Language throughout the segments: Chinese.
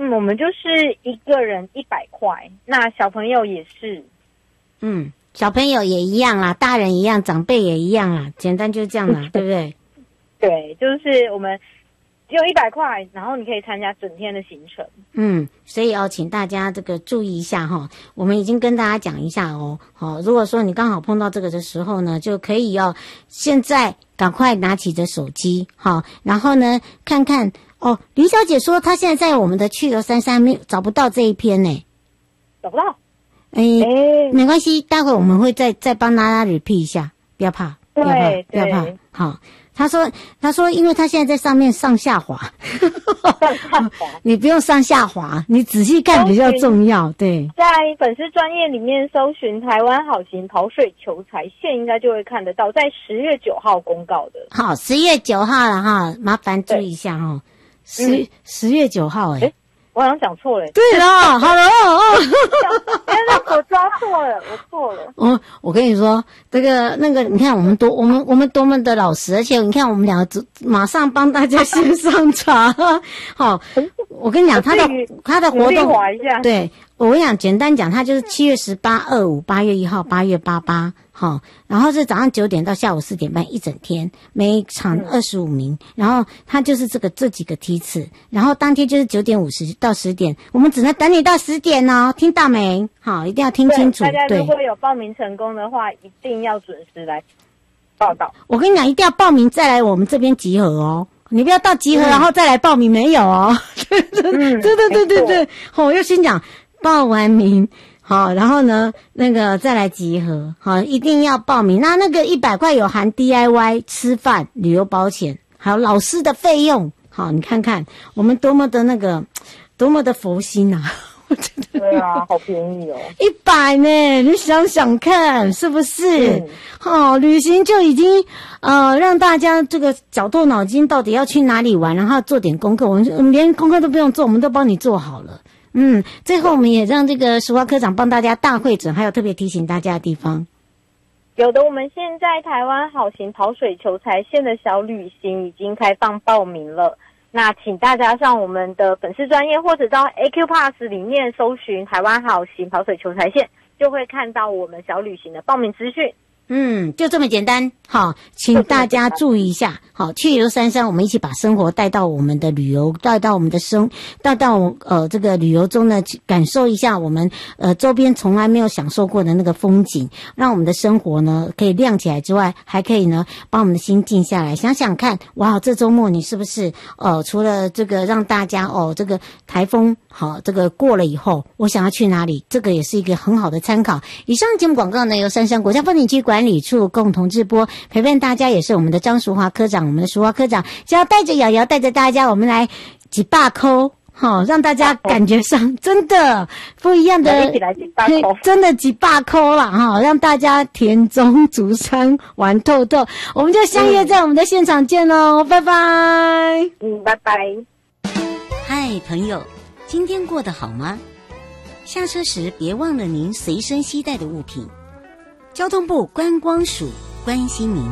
我们就是一个人100块，那小朋友也是。 小朋友也一样啦，大人一样，长辈也一样啦，简单就是这样啦，对不对？ 对，就是我们只有100块，然后你可以参加整天的行程。 所以请大家这个注意一下哈，我们已经跟大家讲一下哦。如果说你刚好碰到这个的时候呢，就可以现在赶快拿起着手机然后呢看看吕小姐说她现在在我们的去游33找不到这一篇呢， 找不到。 没关系，待会我们会再帮大家 repeat 一下，不要怕，不要怕。好，他说，因为他现在在上面上下滑，你不用上下滑，你仔细看比较重要。对， 在粉丝专页里面搜寻台湾好行跑水球才线，应该就会看得到，在10月9号公告的。好 ，10月9号了哈，麻烦注意一下哈。10月9号我好像讲错了。 对了，好了我抓错了，我错了。 我跟你说，那个，你看我们多么的老实，而且你看我们两个马上帮大家先上传。好，我跟你讲，他的活动，对，我跟你讲，简单讲，他就是7月18、25、8月1号、8月88。然后是早上9点到下午4点半一整天，每场25名，然后他就是这几个梯次，然后当天就是9点50到10点，我们只能等你到10点哦，听到没？好，一定要听清楚。 大家如果有报名成功的话，一定要准时来报道。 我跟你讲，一定要报名再来我们这边集合哦，你不要到集合然后再来报名，没有哦。对，要先讲报完名。好，然后呢，再来集合，好，一定要报名。那个100块有含 DIY 吃饭、旅游保险，还有老师的费用。好，你看看我们多么的佛心啊！ 对啊，好便宜哦 ，100呢，你想想看是不是？旅行就已经让大家这个绞动脑筋，到底要去哪里玩，然后做点功课。我们连功课都不用做，我们都帮你做好了。最后我们也让这个淑华科长帮大家大会诊，还有特别提醒大家的地方。 有的，我们现在台湾好行跑水球才线的小旅行已经开放报名了，那请大家上我们的粉丝专页或者到 AQ Pass 里面搜寻台湾好行跑水球才线，就会看到我们小旅行的报名资讯。 就这么简单。好，请大家注意一下。好，去游33，我们一起把生活带到我们的旅游，带到我们的带到这个旅游中呢，感受一下我们周边从来没有享受过的那个风景，让我们的生活呢可以亮起来之外，还可以呢帮我们的心静下来。想想看，哇，这周末你是不是除了这个让大家这个台风这个过了以后，我想要去哪里？这个也是一个很好的参考。以上节目广告呢由三山国家风景区管理处共同直播，陪伴大家也是我们的张淑华科长，我们的淑华科长只要带着瑶瑶带着大家，我们来几把扣，让大家感觉上真的不一样的，真的几把扣啦让大家田中竹山玩透透。我们就相约在我们的现场见喽，拜拜。 拜拜。 嗨，朋友，今天过得好吗？下车时别忘了您随身携带的物品。交通部观光署关心您。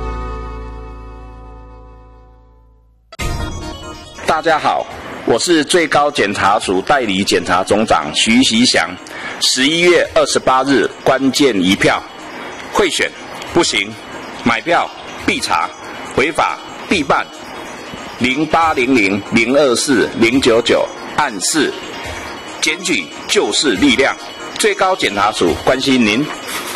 大家好，我是最高检察署代理检察总长徐习祥。11月28日关键一票，贿选不行，买票必查，违法必办。0800-024-099按4，检举就是力量。最高检察署关心您。